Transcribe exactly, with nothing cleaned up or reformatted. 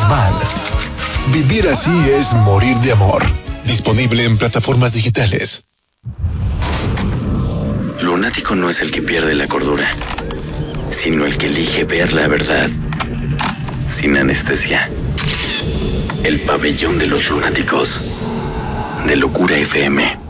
normal. Vivir así es morir de amor. Disponible en plataformas digitales. Lunático no es el que pierde la cordura, sino el que elige ver la verdad sin anestesia. El pabellón de los lunáticos de Locura F M.